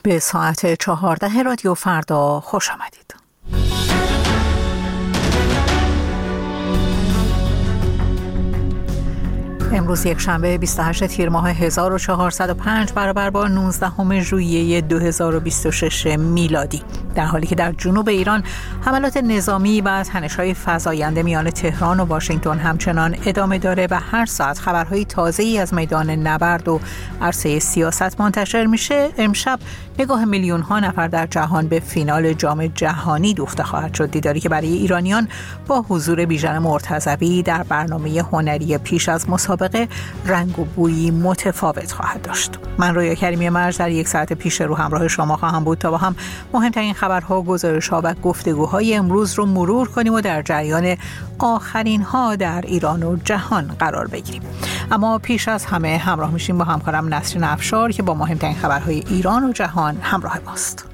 به ساعت 14 رادیو فردا خوش آمدید. امروز یک شنبه 28 تیر ماه 1405 برابر با 19 ژوئیه 2026 میلادی، در حالی که در جنوب ایران حملات نظامی و تنش‌های فزاینده میان تهران و واشنگتن همچنان ادامه داره و هر ساعت خبرهای تازه‌ای از میدان نبرد و عرصه سیاست منتشر میشه. امشب نگاه میلیون‌ها نفر در جهان به فینال جام جهانی دوخته خواهد شد، دیداری که برای ایرانیان با حضور بیژن مرتضوی در برنامه هنری پیش از مسابقه رنگ و بویی متفاوت خواهد داشت. من رویا کریمی مرز در یک ساعت پیش رو همراه شما خواهم بود تا با هم مهمترین خبرها، گزارش‌ها و گفتگوهای امروز رو مرور کنیم و در جریان آخرین‌ها در ایران و جهان قرار بگیریم. اما پیش از همه همراه میشیم با همکارم نسرین افشار که با مهمترین خبرهای ایران و جهان همراه ماست.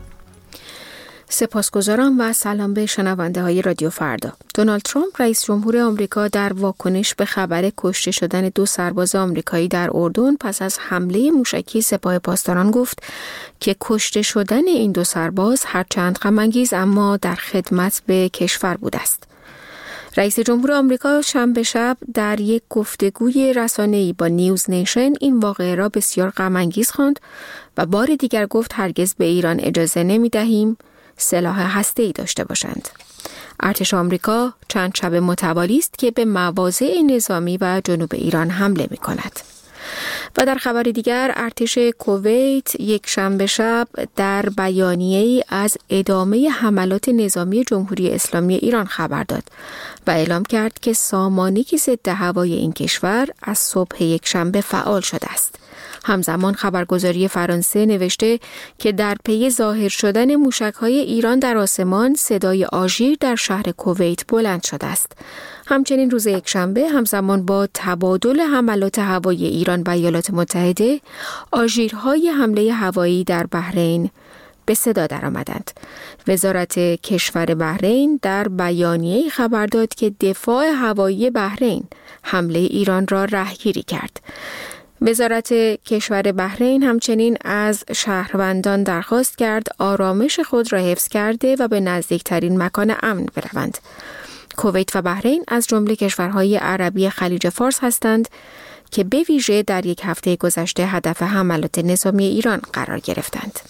سپاسگزارم و سلام به شنونده های رادیو فردا. دونالد ترامپ رئیس جمهور آمریکا در واکنش به خبر کشته شدن 2 سرباز آمریکایی در اردن پس از حمله موشکی سپاه پاسداران گفت که کشته شدن این 2 سرباز هرچند غم‌انگیز اما در خدمت به کشور بوده است. رئیس جمهور آمریکا شنبه شب در یک گفتگوی رسانه‌ای با نیوز نیشن این واقعه را بسیار غم‌انگیز خواند و بار دیگر گفت هرگز به ایران اجازه نمی‌دهیم سلاح هسته‌ای داشته باشند. ارتش آمریکا چند شب متوالی است که به مواضع نظامی و جنوب ایران حمله می‌کند. و در خبر دیگر ارتش کویت یک شنبه شب در بیانیه‌ای از ادامه حملات نظامی جمهوری اسلامی ایران خبر داد و اعلام کرد که سامانه‌ای ضد هوایی این کشور از صبح یک شنبه فعال شده است. همزمان خبرگزاری فرانسه نوشته که در پی ظاهر شدن موشک‌های ایران در آسمان صدای آژیر در شهر کویت بلند شده است. همچنین روز یکشنبه همزمان با تبادل حملات هوایی ایران و ایالات متحده، آژیرهای حمله هوایی در بحرین به صدا درآمدند. وزارت کشور بحرین در بیانیه‌ای خبر داد که دفاع هوایی بحرین حمله ایران را رهگیری کرد. وزارت کشور بحرین همچنین از شهروندان درخواست کرد آرامش خود را حفظ کرده و به نزدیکترین مکان امن بروند. کویت و بحرین از جمله کشورهای عربی خلیج فارس هستند که به ویژه در یک هفته گذشته هدف حملات نظامی ایران قرار گرفتند.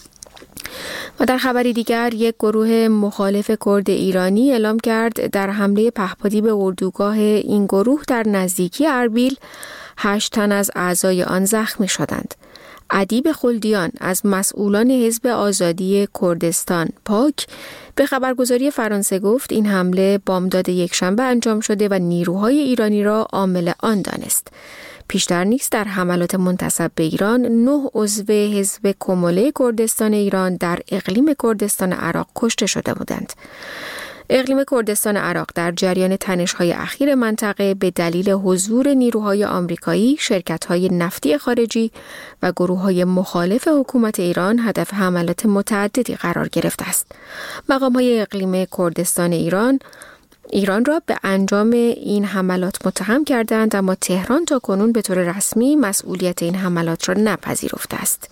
و در خبری دیگر یک گروه مخالف کرد ایرانی اعلام کرد در حمله پهپادی به اردوگاه این گروه در نزدیکی اربیل 8 تن از اعضای آن زخمی شدند. ادیب خلدیان از مسئولان حزب آزادی کردستان پاک به خبرگزاری فرانسه گفت این حمله بامداد یکشنبه انجام شده و نیروهای ایرانی را عامل آن دانست. پیشتر نیز در حملات منتسب به ایران 9 عضو حزب کموله کردستان ایران در اقلیم کردستان عراق کشته شده بودند. اقلیم کردستان عراق در جریان تنش‌های اخیر منطقه به دلیل حضور نیروهای آمریکایی، شرکت‌های نفتی خارجی و گروه‌های مخالف حکومت ایران هدف حملات متعددی قرار گرفته است. مقام‌های اقلیم کردستان ایران را به انجام این حملات متهم کردند، اما تهران تاکنون به طور رسمی مسئولیت این حملات را نپذیرفته است.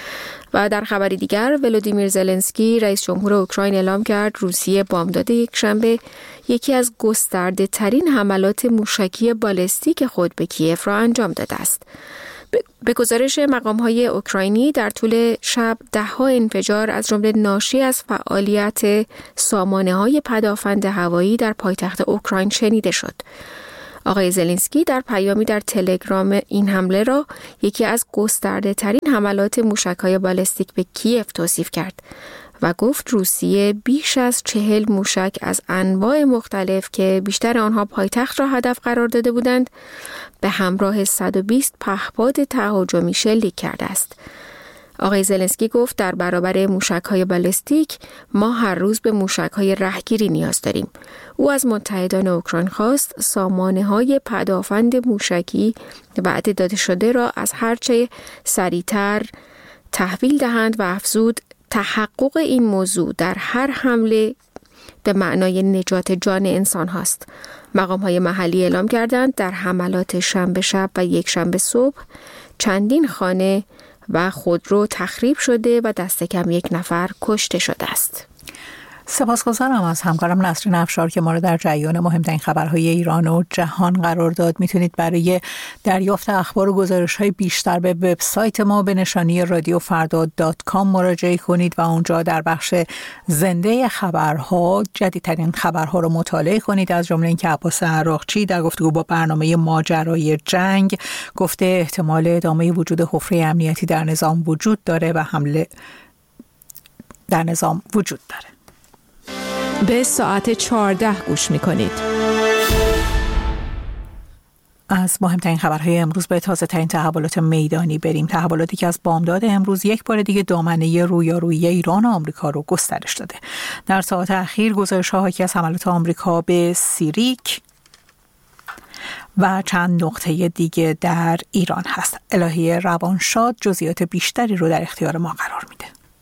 و در خبری دیگر ولودیمیر زلنسکی رئیس جمهور اوکراین اعلام کرد روسیه بامداد یکشنبه یکی از گسترده ترین حملات موشکی بالستیک خود به کیف را انجام داده است. به گزارش مقام‌های اوکراینی در طول شب 10 انفجار از جمله ناشی از فعالیت سامانه‌های پدافند هوایی در پایتخت اوکراین شنیده شد. آقای زلنسکی در پیامی در تلگرام این حمله را یکی از گسترده ترین حملات موشک‌های بالستیک به کیف توصیف کرد و گفت روسیه بیش از 40 موشک از انواع مختلف که بیشتر آنها پایتخت را هدف قرار داده بودند به همراه 120 پهپاد تهاجمی شلیک کرده است. آقای زلنسکی گفت در برابر موشک‌های بالستیک ما هر روز به موشک‌های رهگیری نیاز داریم. او از متحدان اوکراین خواست سامانه‌های پدافند موشکی وعده داده شده را از هرچه سریعتر تحویل دهند و افزود تحقق این موضوع در هر حمله به معنای نجات جان انسان هاست. مقام‌های محلی اعلام کردند در حملات شنبه شب و یک شنبه صبح چندین خانه و خودرو تخریب شده و دست کم 1 نفر کشته شده است. سپاسگزارم از همکارم نسرین افشار که ما را در جریان مهمترین خبرهای ایران و جهان قرار داد. میتونید برای دریافت اخبار و گزارش‌های بیشتر به وبسایت ما به نشانی radiofrda.com مراجعه کنید و اونجا در بخش زنده خبرها جدیدترین خبرها رو مطالعه کنید. از جمله اینکه عباس عراقچی در گفتگو با برنامه ماجرای جنگ گفته احتمال ادامه وجود حفره امنیتی در نظام وجود داره و حمله در نظام وجود داره. به ساعت 14 گوش می‌کنید. از مهمترین خبرهای امروز به تازه ترین تحولات میدانی بریم. تحولاتی که از بامداد امروز یک بار دیگه دامنه رویارویی ایران و آمریکا رو گسترش داده. در ساعات اخیر گزارش‌ها حاکی از حملات آمریکا به سیریک و چند نقطه دیگه در ایران هست. الهی روانشاد جزئیات بیشتری رو در اختیار ما قرار میده.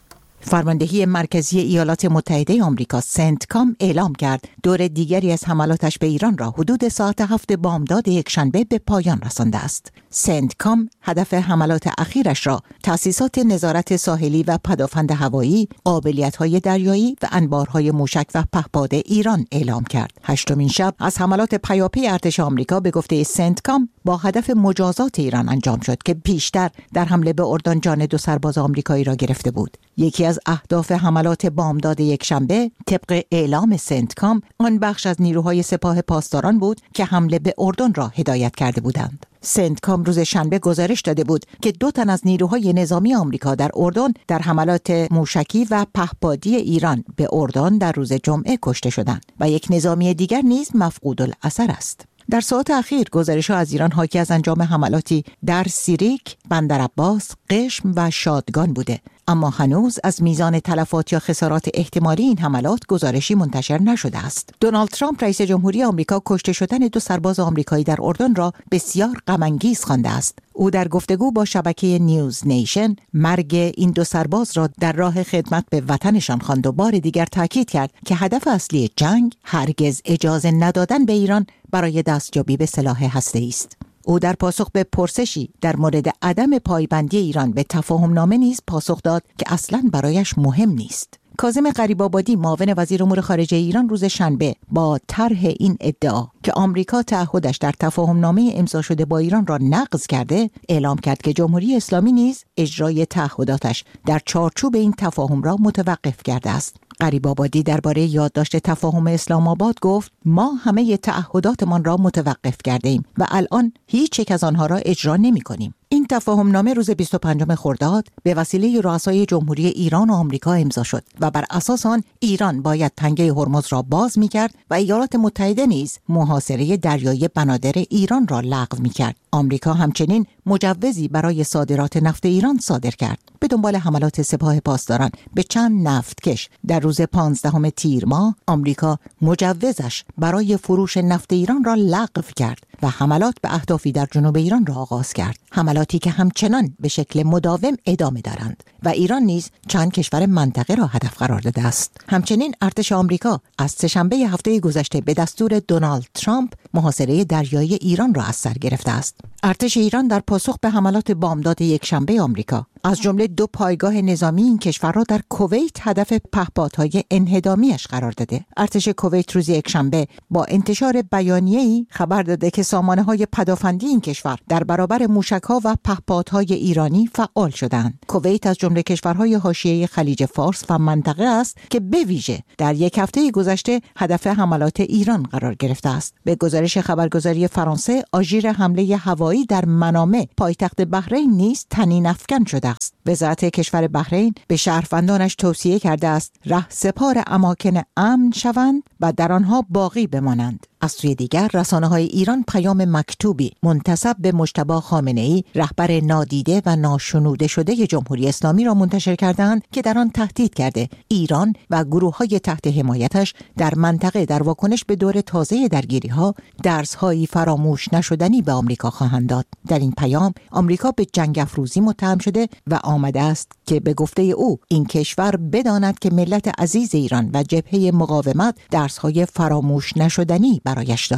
فرماندهی مرکزی ایالات متحده آمریکا سنتکام اعلام کرد دور دیگری از حملاتش به ایران را حدود ساعت 7 بامداد یکشنبه به پایان رسانده است. سنتکام هدف حملات اخیرش را تأسیسات نظارت ساحلی و پدافند هوایی، قابلیت‌های دریایی و انبارهای موشک و پهپاد ایران اعلام کرد. هشتمین شب از حملات پیاپی ارتش آمریکا به گفته سنتکام با هدف مجازات ایران انجام شد که پیشتر در حمله به اردن جان 2 سرباز آمریکایی را گرفته بود. یکی از اهداف حملات بامداد یکشنبه طبق اعلام سنتکام آن بخش از نیروهای سپاه پاسداران بود که حمله به اردن را هدایت کرده بودند. سنتکام روز شنبه گزارش داده بود که 2 تن از نیروهای نظامی آمریکا در اردن در حملات موشکی و پهپادی ایران به اردن در روز جمعه کشته شدند و یک نظامی دیگر نیز مفقود الاثر است. در ساعات اخیر گزارش‌ها از ایران حاکی از انجام حملاتی در سیریک، بندرعباس، قشم و شادگان بوده، اما هنوز از میزان تلفات یا خسارات احتمالی این حملات گزارشی منتشر نشده است. دونالد ترامپ رئیس جمهوری آمریکا کشته شدن 2 سرباز آمریکایی در اردن را بسیار غم‌انگیز خوانده است. او در گفتگو با شبکه نیوز نیشن مرگ این 2 سرباز را در راه خدمت به وطنشان خواند و بار دیگر تاکید کرد که هدف اصلی جنگ هرگز اجازه ندادن به ایران برای دستیابی به سلاح هسته‌ای است. او در پاسخ به پرسشی در مورد عدم پایبندی ایران به تفاهم‌نامه نیز پاسخ داد که اصلاً برایش مهم نیست. کاظم غریب‌آبادی معاون وزیر امور خارجه ایران روز شنبه با طرح این ادعا که آمریکا تعهدش در تفاهم‌نامه امضا شده با ایران را نقض کرده، اعلام کرد که جمهوری اسلامی نیز اجرای تعهداتش در چارچوب این تفاهم را متوقف کرده است. غریب‌آبادی درباره یادداشت تفاهم اسلام آباد گفت: ما همه تعهداتمان را متوقف کردیم و الان هیچ یک از آنها را اجرا نمی‌کنیم. این تفاهمنامه روز 25 خرداد به وسیله رؤسای جمهوری ایران و آمریکا امضا شد و بر اساس آن ایران باید تنگه هرمز را باز می‌کرد و ایالات متحده نیز محاصره دریایی بنادر ایران را لغو می‌کرد. آمریکا همچنین مجوزی برای صادرات نفت ایران صادر کرد. به دنبال حملات سپاه پاسداران به چند نفتکش در روز 15 تیر ماه، آمریکا مجوزش برای فروش نفت ایران را لغو کرد و حملات به اهدافی در جنوب ایران را آغاز کرد. حملاتی که همچنان به شکل مداوم ادامه دارند و ایران نیز چند کشور منطقه را هدف قرار داده است. همچنین ارتش آمریکا از سه‌شنبه هفته گذشته به دستور دونالد ترامپ محاصره دریایی ایران را از سر گرفته است. ارتش ایران در پاسخ به حملات بامداد یکشنبه آمریکا از جمله 2 پایگاه نظامی این کشور را در کویت هدف پهپادهای انهدامیش قرار داده. ارتش کویت روز یکشنبه با انتشار بیانیه‌ای خبر داده که سامانه‌های پدافندی این کشور در برابر موشک‌ها و پهپادهای ایرانی فعال شدند. کویت از جمله کشورهای حاشیه خلیج فارس و منطقه است که به ویژه در یک هفته گذشته هدف حملات ایران قرار گرفته است. به گزارش خبرگزاری فرانسه، آژیر حمله هوایی در منامه پایتخت بحرین نیز طنین افکن شده است. وزارت کشور بحرین به شهروندانش توصیه کرده است رهسپار اماکن امن شوند و در آنها باقی بمانند. از سوی دیگر رسانه‌های ایران پیام مکتوبی منتسب به مجتبی خامنه‌ای، رهبر نادیده و ناشنوده شده جمهوری اسلامی را منتشر کردند که در آن تهدید کرده ایران و گروه‌های تحت حمایتش در منطقه در واکنش به دور تازه درگیری‌ها درس‌هایی فراموش نشدنی به آمریکا خواهند داد. در این پیام آمریکا به جنگ افروزی متهم شده و آمده است که به گفته او این کشور بداند که ملت عزیز ایران و جبهه مقاومت درس‌های فراموش نشدنی برایش دارد.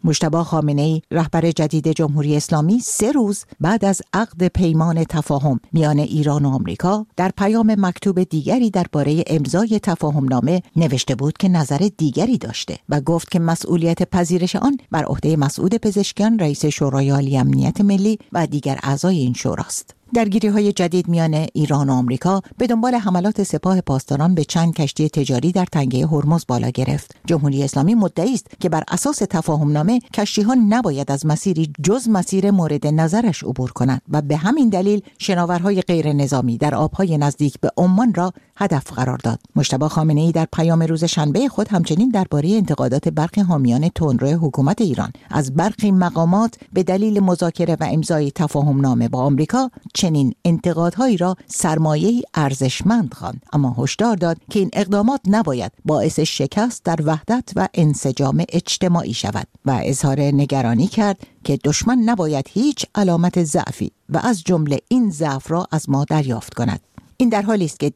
مجتبی خامنه‌ای رهبر جدید جمهوری اسلامی 3 روز بعد از عقد پیمان تفاهم میان ایران و آمریکا در پیام مکتوب دیگری درباره امضای تفاهمنامه نوشته بود که نظر دیگری داشته و گفت که مسئولیت پذیرش آن بر عهده مسعود پزشکیان رئیس شورای عالی امنیت ملی و دیگر اعضای این شوراست. درگیری‌های جدید میان ایران و آمریکا به دنبال حملات سپاه پاسداران به چند کشتی تجاری در تنگه هرمز بالا گرفت. جمهوری اسلامی مدعی است که بر اساس تفاهمنامه کشتی‌ها نباید از مسیری جز مسیر مورد نظرش عبور کنند و به همین دلیل شناورهای غیر نظامی در آب‌های نزدیک به عمان را هدف قرار داد. مجتبی خامنه‌ای در پیام روز شنبه خود همچنین درباره انتقادات برخی حامیان تندرو حکومت ایران از برخی مقامات به دلیل مذاکره و امضای تفاهمنامه با آمریکا چنین انتقادهایی را سرمایه‌ای ارزشمند خواند، اما هشدار داد که این اقدامات نباید باعث شکست در وحدت و انسجام اجتماعی شود و اظهار نگرانی کرد که دشمن نباید هیچ علامت ضعفی و از جمله این ضعف را از ما دریافت کند. این در حالی است که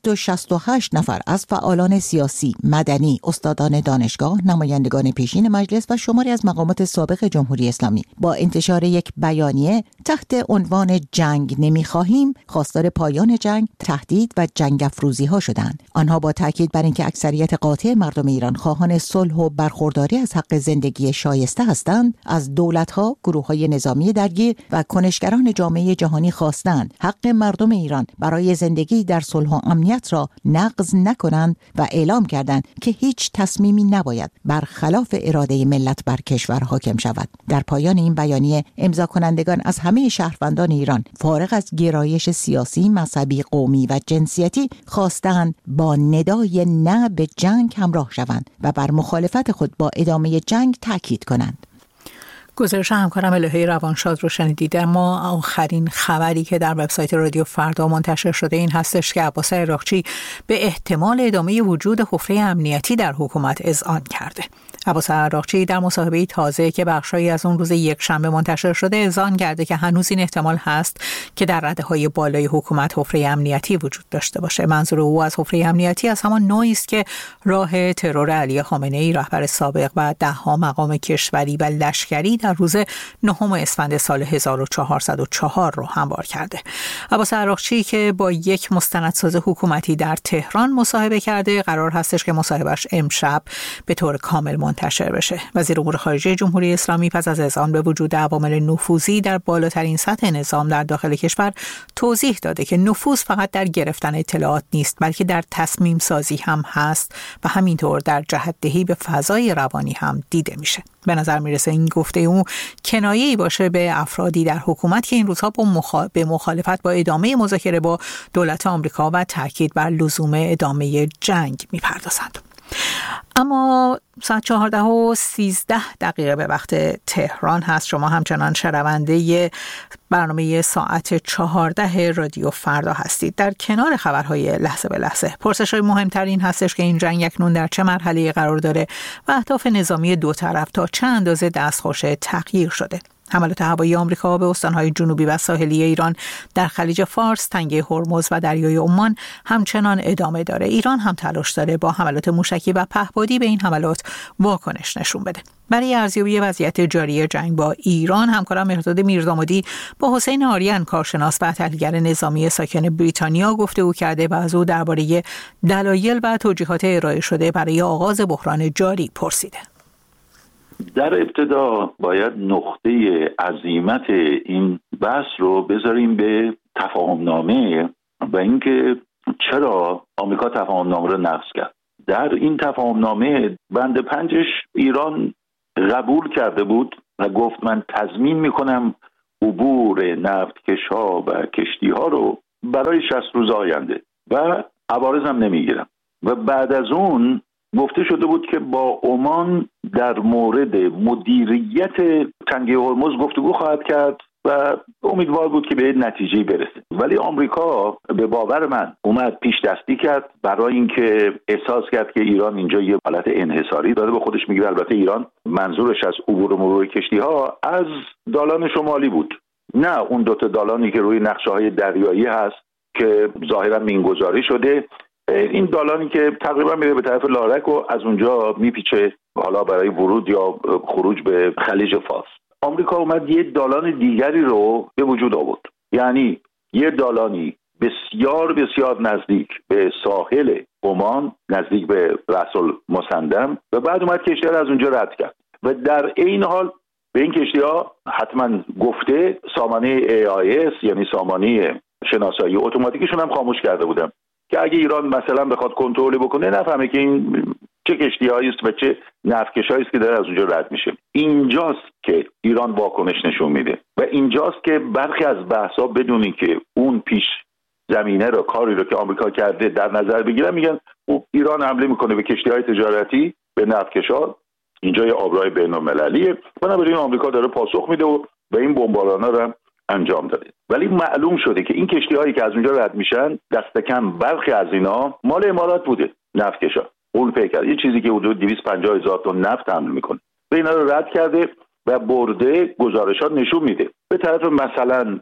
268 نفر از فعالان سیاسی، مدنی، استادان دانشگاه، نمایندگان پیشین مجلس و شماری از مقامات سابق جمهوری اسلامی با انتشار یک بیانیه تحت عنوان جنگ نمی‌خواهیم خواستار پایان جنگ، تهدید و جنگ افروزی ها شدند. آنها با تاکید بر اینکه اکثریت قاطع مردم ایران خواهان صلح و برخورداری از حق زندگی شایسته هستند، از دولت‌ها، گروه‌های نظامی درگیر و کنشگران جامعه جهانی خواستند حق مردم ایران برای زندگی در صلح و امنیت را نقض نکنند و اعلام کردند که هیچ تصمیمی نباید برخلاف اراده ملت بر کشور حاکم شود. در پایان این بیانیه امضا کنندگان از همه شهروندان ایران فارغ از گرایش سیاسی، مذهبی، قومی و جنسیتی خواستند با ندای نه به جنگ همراه شوند و بر مخالفت خود با ادامه جنگ تاکید کنند. گزارش همکارم الهه روانشاد رو شنیدید. ما آخرین خبری که در وبسایت رادیو فردا منتشر شده این هستش که عباس عراقچی به احتمال ادامه وجود حفره امنیتی در حکومت اذعان کرده. عباس عراقچی در مصاحبه تازه که بخشایی از اون روز یکشنبه منتشر شده اذعان کرده که هنوز این احتمال هست که در رده‌های بالای حکومت حفره امنیتی وجود داشته باشه. منظور او از حفره امنیتی از همان نوعی است که راه ترور علی خامنه‌ای رهبر سابق و 10 مقام کشوری و لشکری در روز 9 اسفند سال 1404 رو هموار کرده. عباس عراقچی که با یک مستندساز حکومتی در تهران مصاحبه کرده، قرار هستش که مصاحبهش امشب به طور کامل منتشر بشه. وزیر امور خارجه جمهوری اسلامی پس از اذعان به وجود عوامل نفوذی در بالاترین سطح نظام در داخل کشور توضیح داده که نفوذ فقط در گرفتن اطلاعات نیست، بلکه در تصمیم سازی هم هست و همینطور در جهت‌دهی به فضای روانی هم دیده میشه. به نظر میرسه این گفته او کنایه‌ای باشه به افرادی در حکومت که این روزها به مخالفت با ادامه مذاکره با دولت آمریکا و تاکید بر لزوم ادامه جنگ میپردازند. اما ساعت 14:13 به وقت تهران هست. شما همچنان شنونده برنامه ساعت 14 رادیو فردا هستید. در کنار خبرهای لحظه به لحظه پرسش‌های مهمترین هستش که این جنگ اکنون در چه مرحله قرار داره و اهداف نظامی دو طرف تا چه اندازه دستخوش تغییر شده. حملات هوایی آمریکا به استان‌های جنوبی و ساحلی ایران در خلیج فارس، تنگه هرمز و دریای عمان همچنان ادامه داره. ایران هم تلاش داره با حملات موشکی و پهپادی به این حملات واکنش نشون بده. برای ارزیابی وضعیت جاری جنگ با ایران، همکارم مهرداد میردامادی با حسین آریان کارشناس و تحلیلگر نظامی ساکن بریتانیا گفتگو کرده و از او درباره دلایل و توجیهات ارائه شده برای آغاز بحران جاری پرسیده. در ابتدا باید نقطه عزیمت این بحث رو بذاریم به تفاهمنامه و اینکه چرا آمریکا تفاهمنامه رو نقض کرد. در این تفاهمنامه بند 5 ایران قبول کرده بود و گفت من تضمین میکنم عبور نفتکش‌ها و کشتی‌ها رو برای 60 روز آینده و عوارض هم نمیگیرم. و بعد از اون گفته شده بود که با عمان در مورد مدیریت تنگه هرمز گفتگو خواهد کرد و امیدوار بود که به نتیجه برسه. ولی آمریکا به باور من اومد پیش دستی کرد برای اینکه احساس کرد که ایران اینجا یه حالت انحصاری داره به خودش میگیره. البته ایران منظورش از عبور و مرور کشتی ها از دالان شمالی بود، نه اون 2 دالانی که روی نقشه های دریایی هست که ظاهرا مینگذاری شده این دالانی که تقریبا میره به طرف لارک و از اونجا میپیچه حالا برای ورود یا خروج به خلیج فارس. آمریکا اومد یه دالان دیگری رو به وجود آورد، یعنی یه دالانی بسیار بسیار نزدیک به ساحل عمان، نزدیک به رأس المسندم، و بعد اومد کشتی رو از اونجا رد کرد و در این حال به این کشتی‌ها حتما گفته سامانه AIS یعنی سامانه شناسایی اتوماتیکشون هم خاموش کرده بودن که اگه ایران مثلا بخواد کنترل بکنه نفهمه که این چه کشتی‌هایی است و چه نفتکش‌هایی است که داره از اونجا رد میشه. اینجاست که ایران واکنش نشون میده و اینجاست که برخی از بحث‌ها بدونی که اون پیش زمینه رو، کاری رو که آمریکا کرده در نظر بگیرن، میگن ایران حمله میکنه به کشتی‌های تجارتی، به نفتکش‌ها. اینجا یه آبراه بین‌المللیه، بنابراین آمریکا داره پاسخ میده و به این بمباران‌ها رو انجام داده. ولی معلوم شده که این کشتی‌هایی که از اونجا رد میشن دست کم برخی از اینا مال امارات بوده. نفتکشا اون پیکر یه چیزی که حدود 250,000 تن نفت حمل میکنه و اینا رو رد کرده و برده. گزارشات نشون میده به طرف مثلا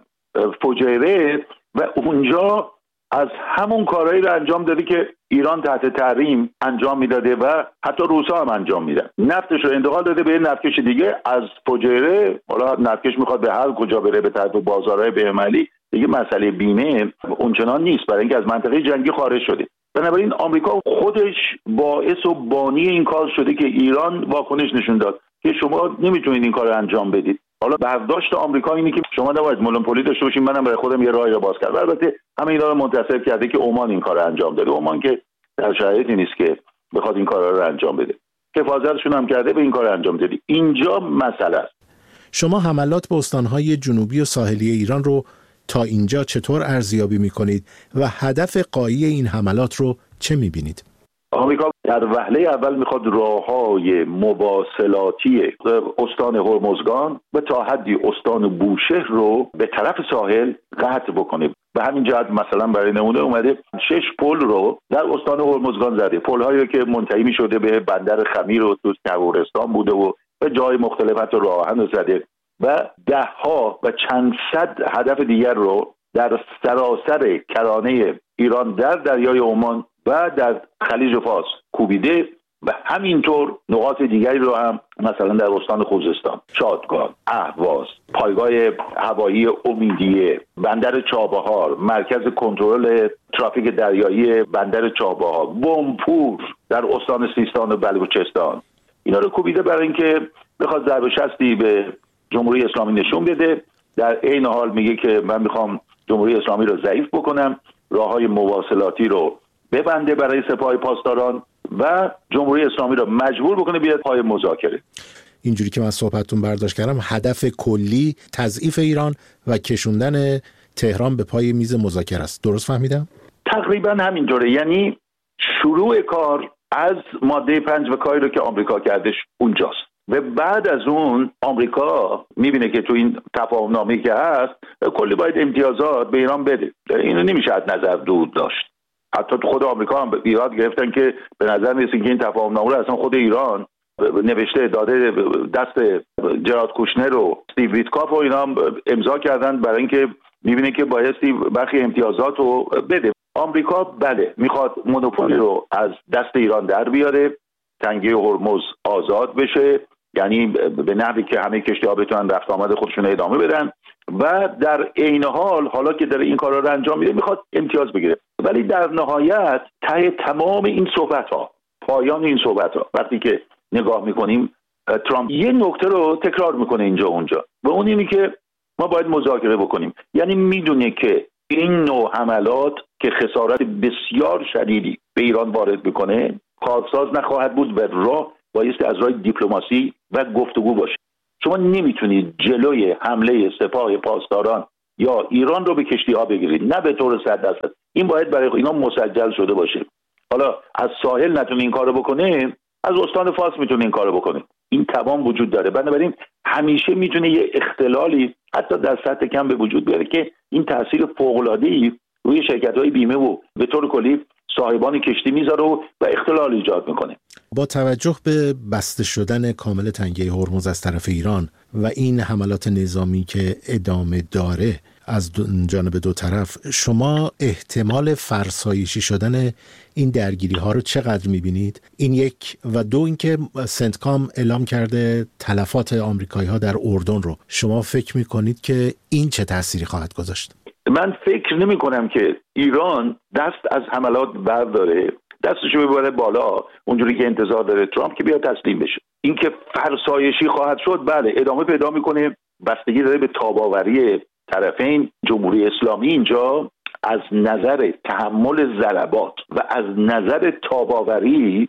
فجیره و اونجا از همون کارهایی رو انجام داده که ایران تحت تحریم انجام میداده و حتی روسا هم انجام میدن. نفتش رو انتقال داده به نفتکش دیگه از فجیره. حالا نفتکش میخواد به هر کجا بره به طرف بازارهای بین‌المللی، دیگه مسئله بیمه اونچنان نیست برای اینکه از منطقه جنگی خارج شده. بنابراین آمریکا خودش باعث و بانی این کار شده که ایران واکنش نشون داد که شما نمیتونید این کار رو انجام بدید. حالا برداشت آمریکا اینه که شما نباید مونوپولی داشته باشین، منم برای خودم یه راهی رو باز کردم. البته همه اینا رو منتسب کرده که عمان این کار رو انجام داده. عمان که در شرایطی نیست که بخواد این کارا رو انجام بده، حفاظتشون هم کرده به این کار انجام دادی. اینجا مسئله است. شما حملات به استانهای جنوبی و ساحلی ایران رو تا اینجا چطور ارزیابی می‌کنید و هدف غایی این حملات رو چه می‌بینید؟ آمریکا در وهله اول میخواد راههای مواصلاتی استان هرمزگان و تا حدی استان بوشهر رو به طرف ساحل قطع بکنه. به همین جهت مثلا برای نمونه اومده 6 پل رو در استان هرمزگان زده، پل‌هایی که منتهی می‌شده به بندر خمیر و تو تبورستان بوده و به جای مختلف حتی راه آهن زده و ده‌ها و چند صد هدف دیگر رو در سراسر کرانه ایران در دریای عمان و در خلیج فارس کوبیده و همینطور نقاط دیگری رو هم مثلا در استان خوزستان، شادگان، اهواز، پایگاه هوایی امیدیه، بندر چابهار، مرکز کنترل ترافیک دریایی بندر چابهار، بمپور در استان سیستان و بلوچستان، اینا رو کوبیده برای اینکه بخواد ضرب شستی به جمهوری اسلامی نشون بده. در این حال میگه که من میخوام جمهوری اسلامی رو ضعیف بکنم، راههای مواصلاتی رو ببنده برای سپاه پاسداران و جمهوری اسلامی رو مجبور بکنه بیاد پای مذاکره. اینجوری که من صحبتتون برداشت کردم هدف کلی تضعیف ایران و کشوندن تهران به پای میز مذاکره است. درست فهمیدم؟ تقریبا همینطوره. یعنی شروع کار از ماده 5 و کاری رو که آمریکا کردش اونجاست و بعد از اون آمریکا میبینه که تو این تفاهم نامه‌ای که هست کلی باید امتیازات به ایران بده. اینو نمیشه از نظر دور داشت. حتی تو خود آمریکا هم ایراد گرفتن که به نظر میرسه که این تفاهم نامه رو اصلا خود ایران نوشته داده دست جراد کوشنر و استیو ویتکاف و اینا هم امضا کردن برای اینکه میبینه که بایستی برخی امتیازات رو بده. آمریکا بله میخواد مونوپولی رو از دست ایران در بیاره، تنگه هرمز آزاد بشه، یعنی به نحوی که همه کشتی‌ها بتونن رفت آمد خودشون ادامه بدن و در عین حال حالا که داره این کارا رو انجام میده میخواد امتیاز بگیره. ولی در نهایت ته تمام این صحبت‌ها، پایان این صحبت‌ها، وقتی که نگاه میکنیم ترامپ یه نکته رو تکرار میکنه اینجا اونجا و اون اینه که ما باید مذاکره بکنیم. یعنی میدونه که این نوع حملات که خسارت بسیار شدیدی به ایران وارد بکنه کارساز نخواهد بود و راه بایستی از راه دیپلماسی و گفتگو باشه. شما نمیتونید جلوی حمله سپاه پاسداران یا ایران رو به کشتی‌ها بگیرید، نه به طور 100%. این باید برای اینا مسجل شده باشه. حالا از ساحل نتونه این کارو بکنه، از استان فارس میتونه این کارو بکنه. این توان وجود داره. بنابراین همیشه میتونه یه اختلالی حتی در سطح کم به وجود بیاره که این تاثیر فوق‌العاده‌ای روی شرکت‌های بیمه و به طور کلی صاحبان کشتی میذاره و اختلال ایجاد میکنه. با توجه به بسته شدن کامل تنگه هرمز از طرف ایران و این حملات نظامی که ادامه داره، از جانب دو طرف، شما احتمال فرسایشی شدن این درگیری ها رو چقدر میبینید؟ این یک، و دو اینکه سنتکام اعلام کرده تلفات آمریکایی ها در اردن رو، شما فکر میکنید که این چه تأثیری خواهد گذاشت؟ من فکر نمی کنم که ایران دست از حملات برداره، دستشو ببره بالا اونجوری که انتظار داره ترامپ که بیاد تسلیم بشه. اینکه فرسایشی خواهد شد، بله ادامه پیدا میکنه، بستگی داره به تاباوری طرفین. جمهوری اسلامی اینجا از نظر تحمل ضربات و از نظر تاباوری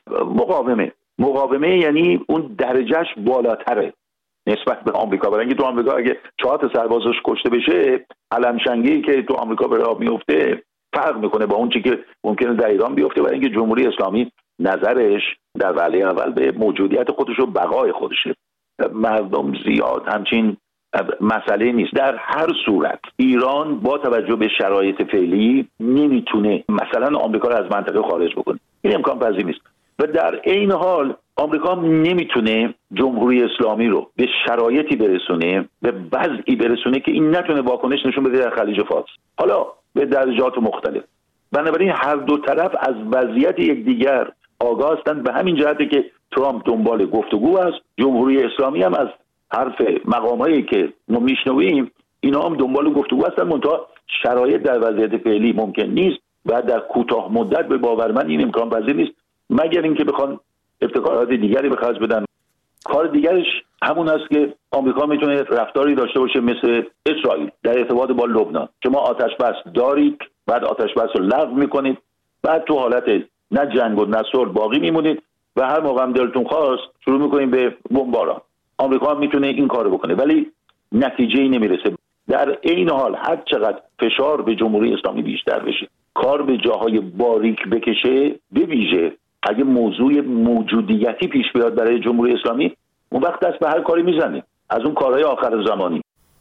مقاومه یعنی اون درجهش بالاتره نسبت به آمریکا. برای اینکه تو آمریکا اگه 4 تا سربازش کشته بشه، علمشنگی که تو آمریکا به راه میفته فرق میکنه با اون چیزی که ممکنه در ایران بیفته. برای اینکه جمهوری اسلامی نظرش در وهله اول به موجودیت خودش و بقای خودشه، مردم زیاد همچین مسئله نیست. در هر صورت ایران با توجه به شرایط فعلی نمیتونه مثلا آمریکا رو از منطقه خارج بکنه، این امکان پذیر نیست. و در عین حال آمریکا نمیتونه جمهوری اسلامی رو به شرایطی برسونه، به وضعی برسونه که این نتونه واکنش نشون بده در خلیج فارس، حالا به درجات مختلف. بنابراین هر دو طرف از وضعیت یکدیگر آگاه هستند، به همین جهته که ترامپ دنبال گفتگو است، جمهوری اسلامی هم از حرف مقامایی که ما میشنویم اینا هم دنبال گفتگو هستن، منتها شرایط در وضعیت فعلی ممکن نیست و در کوتاه مدت به باور من این امکان پذیر نیست، مگر اینکه بخوان ابتکارات دیگری به خرج بدن. کار دیگرش همون است که آمریکا میتونه رفتاری داشته باشه مثل اسرائیل در ارتباط با لبنان. شما آتش بس دارید، بعد آتش بس رو لغو میکنید، بعد تو حالت نه جنگ و نه صلح باقی میمونید و هر موقع هم دلتون خواست شروع میکنید به بمباران. آمریکا هم میتونه این کارو بکنه ولی نتیجه‌ای نمیرسه. در عین حال هر چقدر فشار به جمهوری اسلامی بیشتر بشه، کار به جاهای باریک بکشه، به ویژه اگه موضوع موجودیتی پیش بیاد برای جمهوری اسلامی، اون وقت دست به هر کاری میزنه، از اون کارهای آخر زمانی.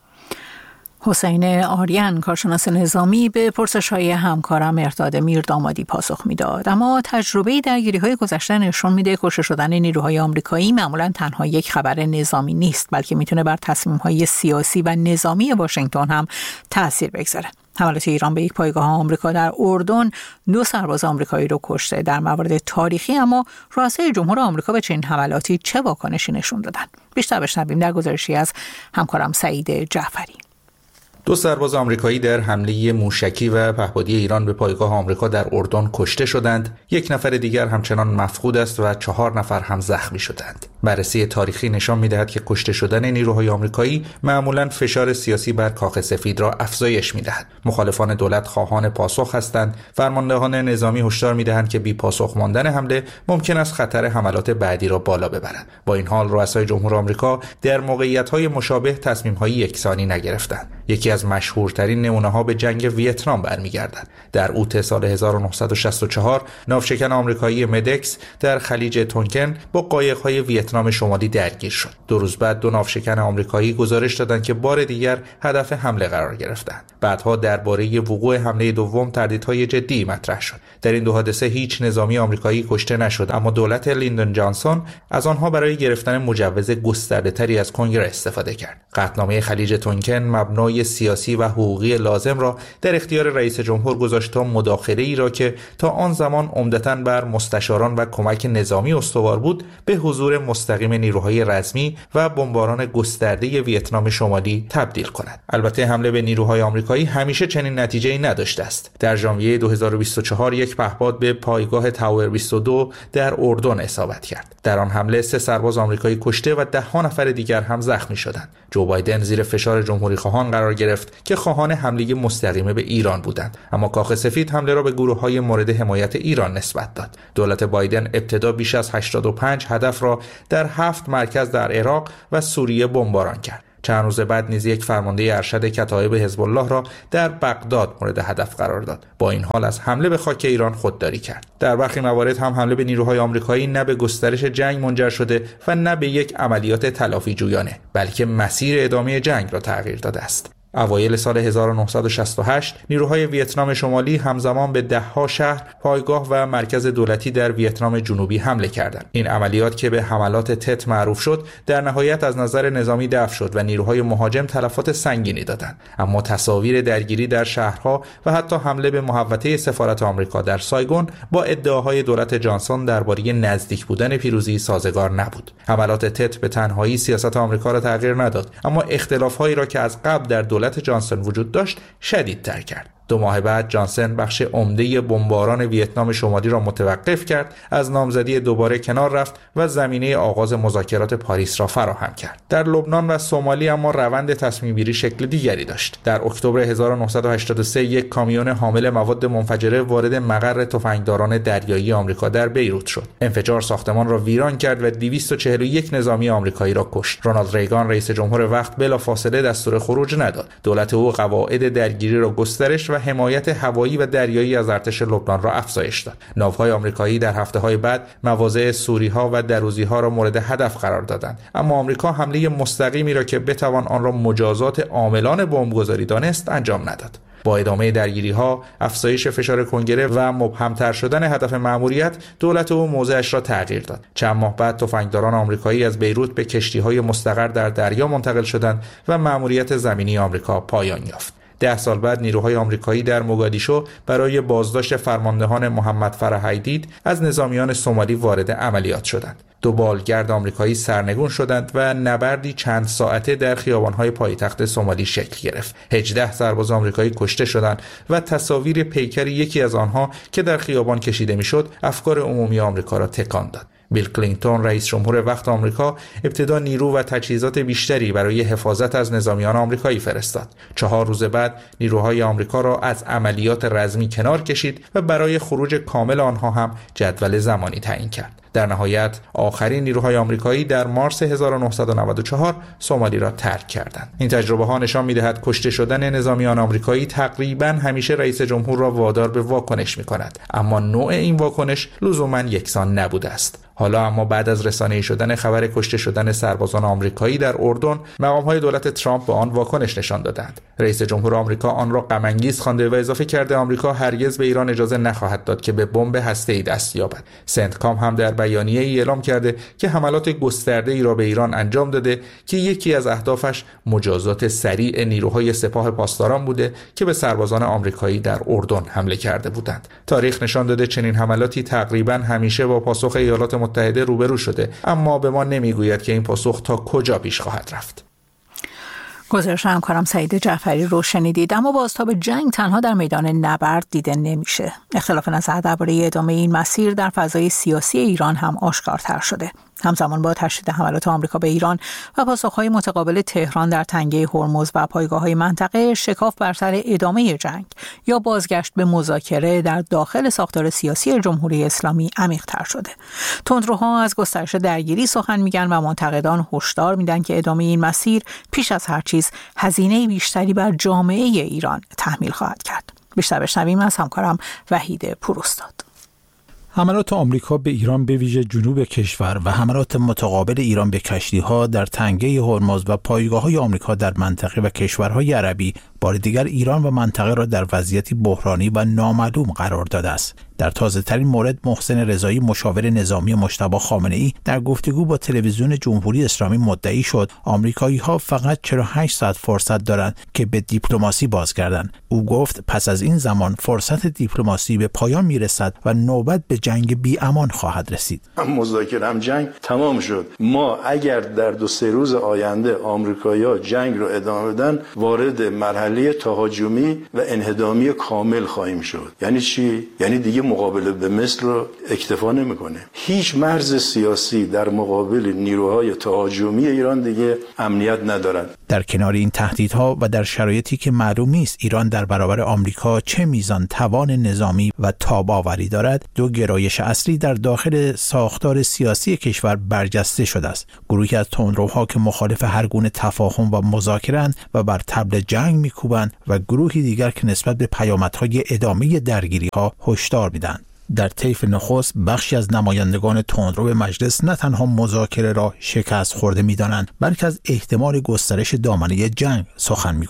حسین آریان، کارشناس نظامی، به پرسش‌های همکارم مرداد میردامادی پاسخ میداد. اما تجربه درگیری‌های گذشته نشون میده کشته شدن نیروهای آمریکایی معمولاً تنها یک خبر نظامی نیست، بلکه میتونه بر تصمیم‌های سیاسی و نظامی واشنگتن هم تأثیر بگذاره. حملات ایران به یک پایگاه آمریکا در اردن 2 سرباز آمریکایی رو کشته در موارد تاریخی، اما رؤسای جمهور آمریکا به چنین حملاتی چه واکنشی نشون دادن؟ بیشتر بشنویم در گزارشی از همکارم سعید جعفری. 2 سرباز آمریکایی در حمله موشکی و پهپادی ایران به پایگاه آمریکا در اردن کشته شدند. 1 نفر دیگر همچنان مفقود است و 4 نفر هم زخمی شدند. بررسی تاریخی نشان می‌دهد که کشته شدن نیروهای آمریکایی معمولاً فشار سیاسی بر کاخ سفید را افزایش می‌دهد. مخالفان دولت خواهان پاسخ هستند. فرماندهان نظامی هشدار می‌دهند که بی پاسخ ماندن حمله ممکن است خطر حملات بعدی را بالا ببرد. با این حال رؤسای جمهور آمریکا در موقعیت‌های مشابه تصمیم‌های یکسانی نگرفتند. یکی از مشهورترین نمونه‌ها به جنگ ویتنام برمیگردد. در اوت سال 1964 ناوشکن آمریکایی مدکس در خلیج تونکن با قایق‌های ویتنام شمالی درگیر شد. 2 روز بعد 2 ناوشکن آمریکایی گزارش دادند که بار دیگر هدف حمله قرار گرفتند. بعدها درباره وقوع حمله دوم تردیدهای جدی مطرح شد. در این 2 حادثه هیچ نظامی آمریکایی کشته نشد، اما دولت لیندون جانسون از آنها برای گرفتن مجوز گسترده‌تری از کنگره استفاده کرد. قطعنامه خلیج تونکن مبنای سیاسی و حقوقی لازم را در اختیار رئیس جمهور گذاشت تا مداخله‌ای را که تا آن زمان عمدتاً بر مستشاران و کمک نظامی استوار بود به حضور مستقیم نیروهای رزمی و بمباران گسترده ویتنام شمالی تبدیل کند. البته حمله به نیروهای آمریکایی همیشه چنین نتیجه‌ای نداشته است. در ژانویه 2024 یک پهپاد به پایگاه تاور 22 در اردن اصابت کرد. در آن حمله 3 سرباز آمریکایی کشته و 10 نفر دیگر هم زخمی شدند. جو بایدن زیر فشار جمهوری خواهان قرار گرفت که خواهان حمله مستقیم به ایران بودند، اما کاخ سفید حمله را به گروه‌های مورد حمایت ایران نسبت داد. دولت بایدن ابتدا بیش از 85 هدف را در 7 مرکز در عراق و سوریه بمباران کرد. چند روز بعد نیز یک فرمانده ارشد کتایب حزب الله را در بغداد مورد هدف قرار داد. با این حال از حمله به خاک ایران خودداری کرد. در برخی موارد هم حمله به نیروهای آمریکایی نه به گسترش جنگ منجر شده و نه به یک عملیات تلافی جویانه، بلکه مسیر ادامه جنگ را تغییر داده است. اوایل سال 1968 نیروهای ویتنام شمالی همزمان به ده‌ها شهر، پایگاه و مرکز دولتی در ویتنام جنوبی حمله کردند. این عملیات که به حملات تت معروف شد، در نهایت از نظر نظامی دفع شد و نیروهای مهاجم تلفات سنگینی دادند. اما تصاویر درگیری در شهرها و حتی حمله به محوطه سفارت آمریکا در سایگون با ادعاهای دولت جانسون درباره نزدیک بودن پیروزی سازگار نبود. حملات تت به تنهایی سیاست آمریکا را تغییر نداد، اما اختلاف‌هایی را که از قبل در دولت جانسون وجود داشت شدیدتر کرد. 2 ماه بعد جانسون بخش عمده بمباران ویتنام شمالی را متوقف کرد، از نامزدی دوباره کنار رفت و زمینه آغاز مذاکرات پاریس را فراهم کرد. در لبنان و سومالی اما روند تصمیم‌گیری شکل دیگری داشت. در اکتبر 1983 یک کامیون حامل مواد منفجره وارد مقر تفنگداران دریایی آمریکا در بیروت شد. انفجار ساختمان را ویران کرد و 241 نظامی آمریکایی را کشت. رونالد ریگان رئیس جمهور وقت بلافاصله دستور خروج نداد. دولت او قواعد درگیری را گسترش و حمایت هوایی و دریایی از ارتش لبنان را افزایش داد. ناوهای آمریکایی در هفته‌های بعد مواضع سوری‌ها و دروزی‌ها را مورد هدف قرار دادند، اما آمریکا حمله مستقیمی را که بتوان آن را مجازات عاملان بمبگذاری دانست انجام نداد. با ادامه درگیری‌ها، افزایش فشار کنگره و مبهم‌تر شدن هدف مأموریت، دولت او موضعش را تغییر داد. چند ماه بعد تفنگداران آمریکایی از بیروت به کشتی‌های مستقر در دریا منتقل شدند و مأموریت زمینی آمریکا پایان یافت. 10 سال بعد نیروهای آمریکایی در موگادیشو برای بازداشت فرماندهان محمد فرح ایدید از نظامیان سومالی وارد عملیات شدند. 2 بالگرد آمریکایی سرنگون شدند و نبردی چند ساعته در خیابان‌های پایتخت سومالی شکل گرفت. 18 سرباز آمریکایی کشته شدند و تصاویر پیکر یکی از آنها که در خیابان کشیده میشد، افکار عمومی آمریکا را تکان داد. بیل کلینتون رئیس جمهور وقت آمریکا ابتدا نیرو و تجهیزات بیشتری برای حفاظت از نظامیان آمریکایی فرستاد. 4 روز بعد نیروهای آمریکا را از عملیات رزمی کنار کشید و برای خروج کامل آنها هم جدول زمانی تعیین کرد. در نهایت آخرین نیروهای آمریکایی در مارس 1994 سومالی را ترک کردند. این تجربه ها نشان می‌دهد کشته شدن نظامیان آمریکایی تقریباً همیشه رئیس جمهور را وادار به واکنش می‌کند، اما نوع این واکنش لزوماً یکسان نبوده است. حالا اما بعد از رسانه‌ای شدن خبر کشته شدن سربازان آمریکایی در اردن، مقام‌های دولت ترامپ به آن واکنش نشان دادند. رئیس جمهور آمریکا آن را غم‌انگیز خوانده و اضافه کرده آمریکا هرگز به ایران اجازه نخواهد داد که به بمب هسته‌ای دست یابد. سنتکام هم در بیانیه‌ای اعلام کرده که حملات گسترده‌ای را به ایران انجام داده که یکی از اهدافش مجازات سریع نیروهای سپاه پاسداران بوده که به سربازان آمریکایی در اردن حمله کرده بودند. تاریخ نشان داده چنین حملاتی تقریباً همیشه با پاسخ ایالات متحده روبرو شده، اما به ما نمیگوید که این پاسخ تا کجا پیش خواهد رفت. گزارش همکارم سعید جعفری رو شنیدید. اما بازتاب جنگ تنها در میدان نبرد دیده نمیشه. اختلاف نظر درباره ادامه این مسیر در فضای سیاسی ایران هم آشکارتر شده. همزمان با تشدید حملات آمریکا به ایران و پاسخهای متقابل تهران در تنگه هرمز و پایگاه‌های منطقه، شکاف بر سر ادامه جنگ یا بازگشت به مذاکره در داخل ساختار سیاسی جمهوری اسلامی عمیق‌تر شده. تندروها از گسترش درگیری سخن میگن و منتقدان هشدار میدن که ادامه این مسیر پیش از هر چیز هزینه بیشتری بر جامعه ایران تحمیل خواهد کرد. بیشتر بشنویم از همکارم وحید پوراستاد. حملات آمریکا به ایران به ویژه جنوب کشور و حملات متقابل ایران به کشتی‌ها در تنگه هرمز و پایگاه‌های آمریکا در منطقه و کشورهای عربی بار دیگر ایران و منطقه را در وضعیتی بحرانی و نامعلوم قرار داده است. در تازه‌ترین مورد محسن رضایی مشاور نظامی مجتبی خامنه‌ای در گفتگو با تلویزیون جمهوری اسلامی مدعی شد آمریکایی‌ها فقط 48 ساعت فرصت دارند که به دیپلماسی بازگردند. او گفت پس از این زمان فرصت دیپلماسی به پایان میرسد و نوبت به جنگ بی‌امان خواهد رسید. مذاکره جنگ تمام شد. ما اگر در 2-3 روز آینده آمریکایی‌ها جنگ رو ادامه بدن، وارد مرحله تهاجمی و انهدامی کامل خواهیم شد. یعنی چی؟ یعنی دیگه مقابله به مصر رو اکتفا نمی‌کنه. هیچ مرز سیاسی در مقابل نیروهای تهاجمی ایران دیگه امنیت ندارد. در کنار این تهدیدها و در شرایطی که معلوم نیست ایران در برابر آمریکا چه میزان توان نظامی و تاب‌آوری دارد، دو گرایش اصلی در داخل ساختار سیاسی کشور برجسته شده است. گروهی از تندروها که مخالف هر گونه تفاهم و مذاکره‌اند و بر طبل جنگ می‌کوبند و گروهی دیگر که نسبت به پیامدهای ادامه درگیری‌ها هشدار می‌دهند. در طیف نخست بخشی از نمایندگان تندرو مجلس نه تنها مذاکره را شکست خورده می‌دانند، بلکه از احتمال گسترش دامنه جنگ سخن می‌گویند.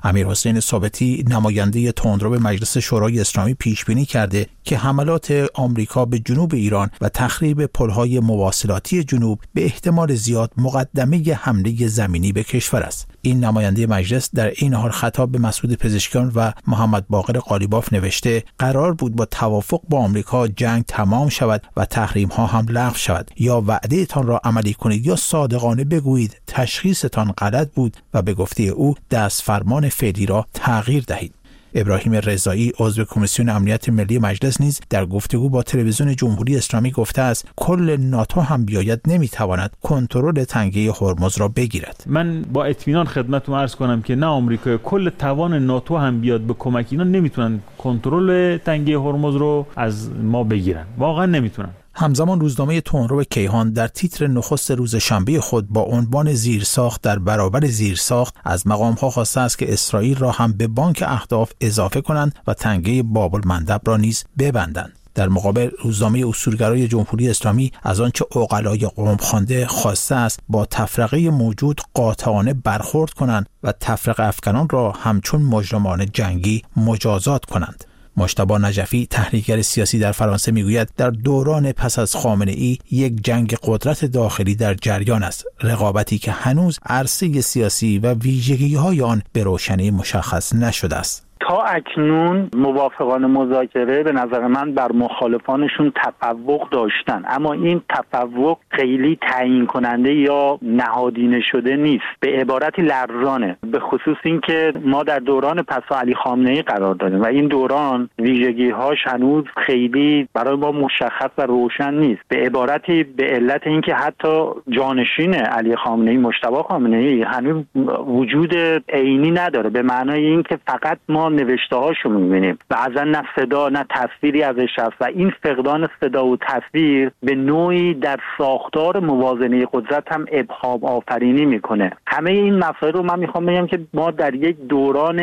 امیرحسین ثابتی نماینده تندرو به مجلس شورای اسلامی پیش بینی کرده که حملات آمریکا به جنوب ایران و تخریب پل‌های مواصلاتی جنوب به احتمال زیاد مقدمه حمله زمینی به کشور است. این نماینده مجلس در این حال خطاب به مسعود پزشکیان و محمد باقر قالیباف نوشته قرار بود با توافق با آمریکا جنگ تمام شود و تحریم‌ها هم لغو شود. یا وعده تان را عملی کنید یا صادقانه بگویید تشخیصتان غلط بود و به گفته او دست فرمان فعلی را تغییر دهید. ابراهیم رضایی عضو کمیسیون امنیت ملی مجلس نیز در گفتگو با تلویزیون جمهوری اسلامی گفته است کل ناتو هم بیاید نمیتواند کنترل تنگه هرمز را بگیرد. من با اطمینان خدمتتون عرض کنم که نه آمریکا، کل توان ناتو هم بیاد به کمک اینا نمیتونن کنترل تنگه هرمز رو از ما بگیرن، واقعا نمیتونن. همزمان روزنامه تندرو کیهان در تیتر نخست روز شنبه خود با عنوان زیرساخت در برابر زیرساخت از مقام‌ها خواسته است که اسرائیل را هم به بانک اهداف اضافه کنند و تنگه باب المندب را نیز ببندند. در مقابل روزنامه اصولگرای جمهوری اسلامی از آنچه عقلای قوم خوانده خواسته است با تفرقه موجود قاطعانه برخورد کنند و تفرقه افکنان را همچون مجرمان جنگی مجازات کنند. مجتبی نجفی تحلیلگر سیاسی در فرانسه میگوید در دوران پس از خامنه‌ای یک جنگ قدرت داخلی در جریان است، رقابتی که هنوز عرصه سیاسی و ویژگی‌های آن به روشنی مشخص نشده است. تا اکنون موافقان مذاکره به نظر من بر مخالفانشون تفوق داشتن، اما این تفوق خیلی تعیین کننده یا نهادینه شده نیست، به عبارتی لرزانه، به خصوص این که ما در دوران پس از علی خامنه‌ای قرار داریم و این دوران ویژگی‌هاش هنوز خیلی برای ما مشخص و روشن نیست، به عبارتی به علت اینکه حتی جانشین علی خامنه‌ای مجتبی خامنه‌ای هنوز وجود عینی نداره، به معنای اینکه فقط ما نوشته هاشو می‌بینیم و اصلا نه صدا نه تصویری ازش هست و این فقدان صدا و تصویر به نوعی در ساختار موازنه قدرت هم ابهام آفرینی میکنه. همه این مسائل رو من میخوام بگم که ما در یک دوران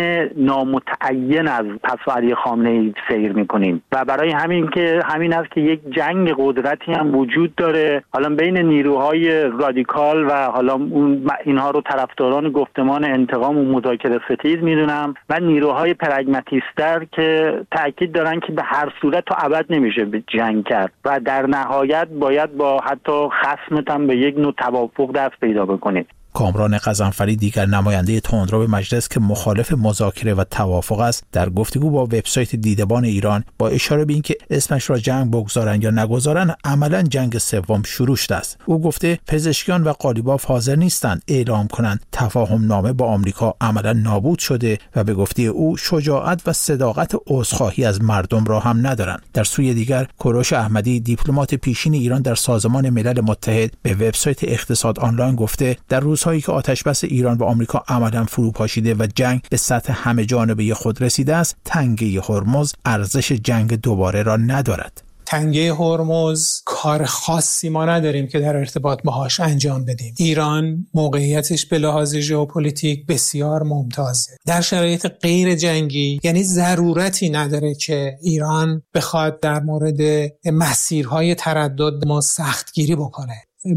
نامتعین از پس علی خامنه‌ای سیر میکنیم و برای همین است که یک جنگ قدرتی هم وجود داره، حالا بین نیروهای رادیکال و حالا اینها رو طرفداران گفتمان انتقام و مذاکره ستیز میدونم و نیروهای پرگماتیستر که تاکید دارن که به هر صورت تا ابد نمیشه به جنگ کرد و در نهایت باید با حتی خصمت هم به یک نوع توافق دست پیدا بکنید. کامران قزنفری دیگر نماینده تندرو به مجلس که مخالف مذاکره و توافق است در گفتگو با وبسایت دیدبان ایران با اشاره به اینکه اسمش را جنگ بگذارن یا نگذارن عملا جنگ سوم شروع شده است. او گفته پزشکیان و قالیباف حاضر نیستند اعلام کنند تفاهم نامه با آمریکا عملا نابود شده و به گفته او شجاعت و صداقت عذرخواهی از مردم را هم ندارند. در سوی دیگر کوروش احمدی دیپلمات پیشین ایران در سازمان ملل متحد به وبسایت اقتصاد آنلاین گفته در روزهایی که آتشبس ایران و آمریکا عملاً فرو پاشیده و جنگ به سطح همه جانبه خود رسیده است، تنگه هرمز ارزش جنگ دوباره را ندارد. تنگه هرمز کار خاصی ما نداریم که در ارتباط باهاش انجام بدیم. ایران موقعیتش به لحاظ ژئوپلیتیک بسیار ممتازه. در شرایط غیر جنگی یعنی ضرورتی نداره که ایران بخواد در مورد مسیرهای تردد ما سختگیری بکنه.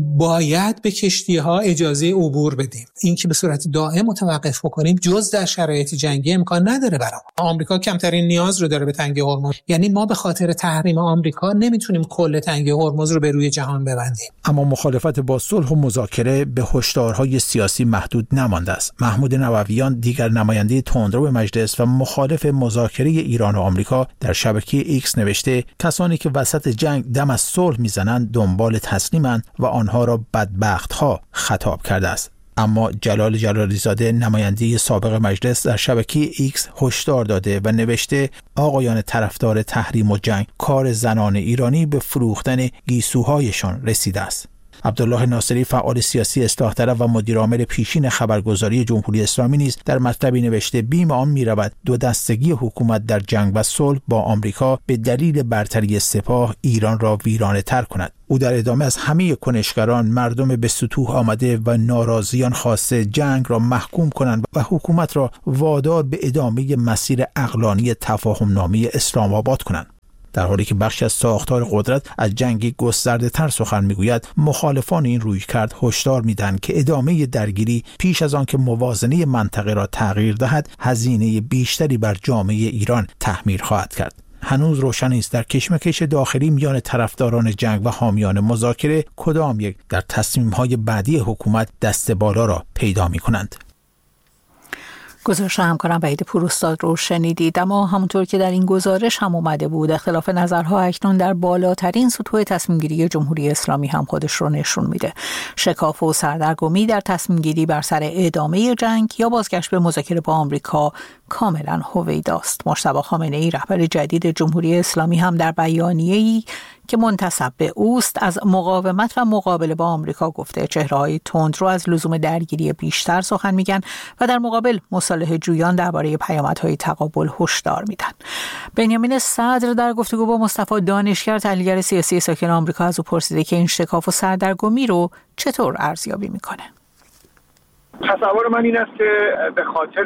باید به کشتی‌ها اجازه عبور بدیم. این که به صورت دائم متوقف بکنیم جز در شرایط جنگی امکان نداره برام. آمریکا کمترین نیاز رو داره به تنگه هرمز، یعنی ما به خاطر تحریم آمریکا نمیتونیم کل تنگه هرمز رو به روی جهان ببندیم. اما مخالفت با صلح و مذاکره به هشدارهای سیاسی محدود نمانده است. محمود نوویان دیگر نماینده تندرو به مجلس و مخالف مذاکره ایران و آمریکا در شبکه ایکس نوشته کسانی که وسط جنگ دم از صلح میزنند دنبال تسلیمند و آنها را بدبخت‌ها خطاب کرده است. اما جلال جلالی زاده نماینده سابق مجلس در شبکه ایکس هشدار داده و نوشته آقایان طرفدار تحریم و جنگ کار زنان ایرانی به فروختن گیسوهایشان رسیده است. عبدالله ناصری فعال سیاسی اصلاح طلب و مدیرعامل پیشین خبرگزاری جمهوری اسلامی نیز در مطلبی نوشته بیم آن می‌رود دو دستگی حکومت در جنگ و صلح با آمریکا به دلیل برتری سپاه ایران را ویرانه‌تر کند. او در ادامه از همه کنشگران مردم به سطوح آمده و ناراضیان خواسته جنگ را محکوم کنند و حکومت را وادار به ادامه مسیر عقلانی تفاهم‌نامه اسلام آباد کنند. در حالی که بخشی از ساختار قدرت از جنگی گسترده‌تر سخن میگوید، مخالفان این رویکرد هشدار میدن که ادامه درگیری پیش از آن که موازنه منطقه را تغییر دهد، هزینه بیشتری بر جامعه ایران تحمیل خواهد کرد. هنوز روشن نیست در کشمکش داخلی میان طرفداران جنگ و حامیان مذاکره کدام یک در تصمیم‌های بعدی حکومت دست بالا را پیدا می‌کنند. گزارش همکارم وحید پوراستاد رو شنیدید. اما همونطور که در این گزارش هم اومده بود، اختلاف نظرها اکنون در بالاترین سطوح تصمیم گیری جمهوری اسلامی هم خودش رو نشون میده. شکاف و سردرگمی در تصمیم گیری بر سر ادامه جنگ یا بازگشت به مذاکره با آمریکا کاملا هویداست. مجتبی خامنه‌ای رهبر جدید جمهوری اسلامی هم در بیانیه‌ای که منتسب به اوست از مقاومت و مقابله با آمریکا گفته. چهره‌های تندرو از لزوم درگیری بیشتر سخن میگن و در مقابل مصالحه جویان درباره پیامدهای تقابل هشدار میدن. بنیامین صدر در گفتگو با مصطفی دانشگر تحلیلگر سیاسی ساکن آمریکا از او پرسیده که این شکاف و سردرگمی رو چطور ارزیابی میکنه. تصور من این است که به خاطر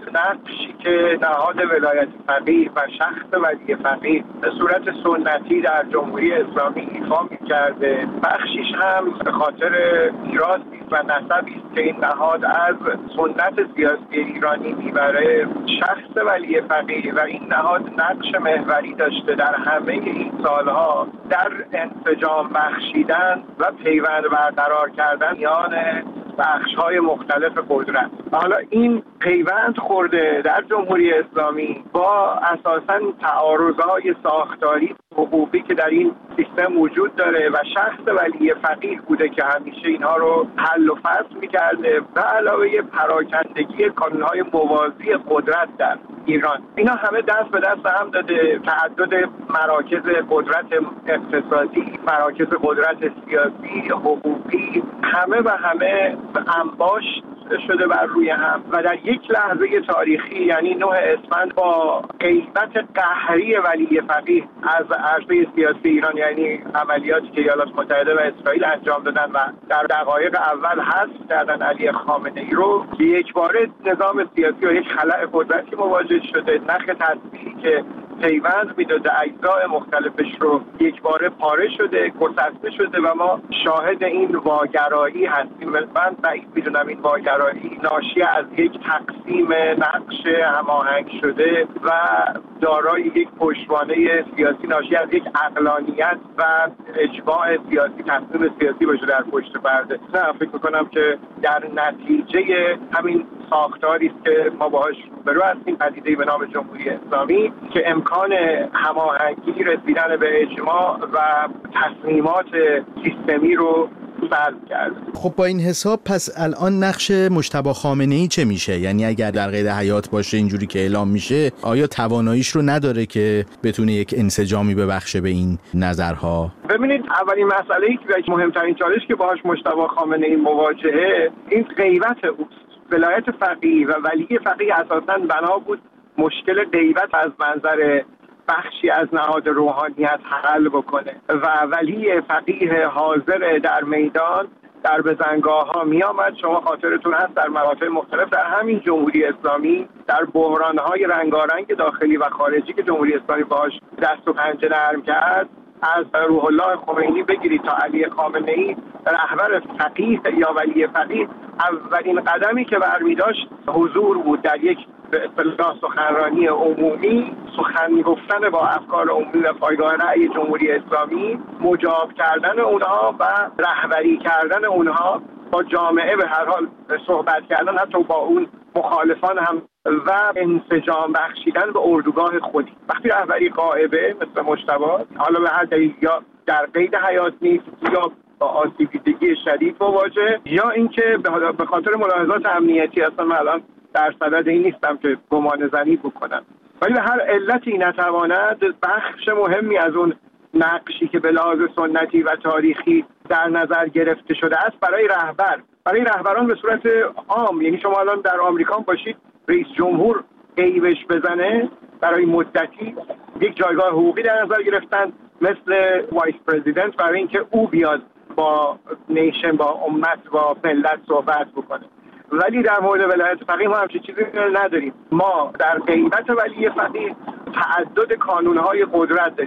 نقشی که نهاد ولایت فقیه و شخص ولی فقیه به صورت سنتی در جمهوری اسلامی ایفا می‌کرده، بخشیش هم به خاطر میراثی و نسبی است که این نهاد از سنت سیاسی ایرانی میبره. شخص ولی فقیه و این نهاد نقش محوری داشته در همه این سالها در انسجام بخشیدن و پیوند برقرار کردن میان بخش‌های مختلف قدرت. حالا این پیوند خورده در جمهوری اسلامی با اساساً تعارض‌های ساختاری حقوقی که در این سیستم وجود داره و شخص ولی فقیه بوده که همیشه اینها رو حل و فصل می‌کرده و علاوه پراکندگی کانون‌های موازی قدرت در ایران. اینا همه دست به دست هم داده. تعدد مراکز قدرت اقتصادی، مراکز قدرت سیاسی، حقوقی، همه و همه انباش شده بر روی هم و در یک لحظه تاریخی، یعنی 9 اسفند، با غیبت قهری ولی فقیه از عرصه سیاسی ایران، یعنی عملیاتی که ایالات متحده و اسرائیل انجام دادن و در دقایق اول حذف کردن علی خامنه‌ای رو، که یکباره نظام سیاسی و یک خلأ قدرتی مواجه شده. نخ تصویری که پیوند میداده اجزای مختلفش رو یکباره پاره شده، گسسته شده و ما شاهد این واگرایی هستیم. من بعید میدونم این واگرایی ناشی از یک تقسیم نقش هماهنگ شده و دارای یک پشتوانه سیاسی، ناشی از یک عقلانیت و اجماع سیاسی، تصمیم سیاسی باشه در پشت پرده. نه، فکر میکنم که در نتیجه همین ساختاری است که ما باهاش روبرو هستیم، پدیده‌ای به نام جمهوری اسلامی که امکان هماهنگی، رسیدن به اجماع و تصمیمات سیستمی رو سلب کرده. خب با این حساب پس الان نقش مجتبی خامنه‌ای چه میشه؟ یعنی اگر در قید حیات باشه اینجوری که اعلام میشه، آیا تواناییش رو نداره که بتونه یک انسجامی ببخشه به این نظرها؟ ببینید، اولین مسئله‌ای که مهمترین چالش که باهاش مجتبی خامنه‌ای مواجهه، این غیبت اوست. ولایت فقیه و ولی فقیه اساساً بنا بود مشکل غیبت از منظر بخشی از نهاد روحانیت حل بکنه و ولی فقیه حاضر در میدان در بزنگاه‌ها می آمد. شما خاطرتون هست در مواقع مختلف در همین جمهوری اسلامی در بحران‌های رنگارنگ داخلی و خارجی که جمهوری اسلامی باهاش دست و پنجه نرم کرد، از روح الله خمینی بگیرید تا علی خامنه‌ای، رهبر فقیه یا ولی فقیه، اولین قدمی که برمی‌داشت حضور بود در یک به اصطلاح سخنرانی عمومی، سخن گفتن با افکار عمومی و پایگاه رأی جمهوری اسلامی، مجاب کردن اونها و رهبری کردن اونها با جامعه، به هر حال صحبت کردن حتی با اون مخالفان هم و انسجام بخشیدن به اردوگاه خودی. وقتی رهبری غائبه مثل مجتبی، حالا به هر دلیل یا در قید حیات نیست یا با آسیب‌دیدگی شدید مواجه، یا اینکه به خاطر ملاحظات امنیتی، اصلا من الان در صدد این نیستم که گمان زنی بکنم، ولی به هر علتی نتواند بخش مهمی از اون نقشی که به لحاظ سنتی و تاریخی در نظر گرفته شده است برای رهبران به صورت عام، یعنی شما الان در آمریکا باشید، رئیس جمهور غیبش بزنه برای مدتی، یک جایگاه حقوقی در نظر گرفتن مثل وایس پرزیدنت برای اینکه او بیاد با نیشن، با امت، با ملت صحبت بکنه. ولی در مورد ولایت فقیه ما همچین چیزی نداریم. ما در غیبت ولی فقیه تعدد کانونهای قدرت داریم.